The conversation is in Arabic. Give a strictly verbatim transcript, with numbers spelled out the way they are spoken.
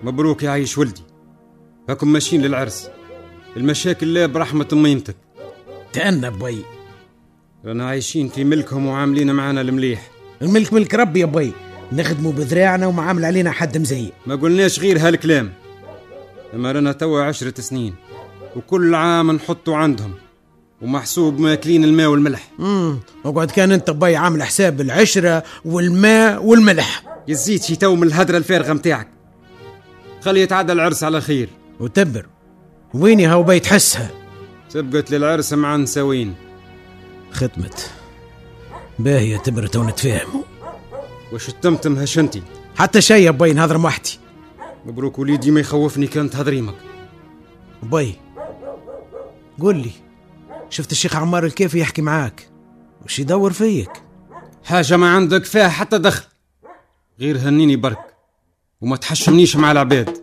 مبروك يا عايش ولدي، هاكم ماشيين للعرس. المشاكل لا برحمة ميمتك. تأنى بوي، رانا عايشين في ملكهم وعاملين معانا المليح. الملك ملك ربي يا بوي، نخدموا بذراعنا ومعامل علينا حد مزيق. ما قلناش غير هالكلام، اما رانا توا عشرة سنين وكل عام نحطوا عندهم ومحسوب ماكلين الماء والملح. امم وقعد كان انت بوي عامل حساب العشرة والماء والملح. يزيد شي تو من الهدرة الفارغة متاعك. خلي يتعدى العرس على خير. وتبر ويني هاو بيت حسها سبقت للعرس مع نساوين. ختمت باهية تبرت ونتفاهموا. وش التمتم هشنتي؟ حتى شي يا بوي نهضر موحدي. مبروك وليدي، ما يخوفني كانت هضريمك. بوي قول لي، شفت الشيخ عمار الكيفي يحكي معاك وش يدور فيك؟ حاجة ما عندك فيها حتى دخل، غير هنيني برك وما تحشمنيش مع العباد.